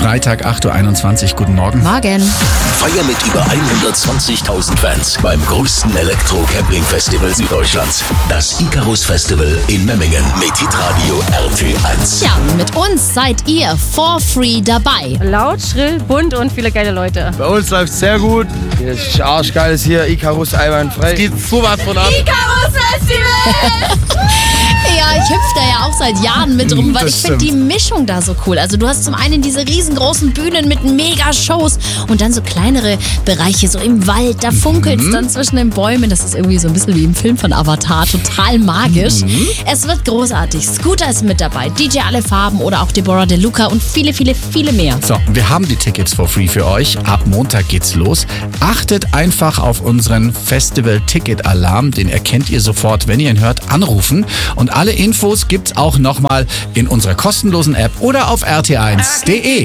Freitag, 8.21 Uhr. Guten Morgen. Morgen. Feier mit über 120.000 Fans beim größten Elektro-Camping-Festival Süddeutschlands. Das Icarus Festival in Memmingen mit Hitradio RT1. Ja, mit uns seid ihr for free dabei. Laut, schrill, bunt und viele geile Leute. Bei uns läuft es sehr gut. Das ist arschgeil ist hier, Icarus einwandfrei. Es geht sowas von ab. Icarus Festival! Ja, ich hüpfe da ja auch seit Jahren mit rum, weil ich finde die Mischung da so cool. Also du hast zum einen diese riesengroßen Bühnen mit Mega-Shows und dann so kleinere Bereiche, so im Wald, da funkelt es dann zwischen den Bäumen. Das ist irgendwie so ein bisschen wie im Film von Avatar, total magisch. Es wird großartig. Scooter ist mit dabei, DJ Alle Farben oder auch Deborah De Luca und viele, viele, viele mehr. So, wir haben die Tickets for free für euch. Ab Montag geht's los. Achtet einfach auf unseren Festival-Ticket-Alarm. Den erkennt ihr sofort, wenn ihr ihn hört, anrufen. Und alle Infos gibt's auch nochmal in unserer kostenlosen App oder auf rt1.de.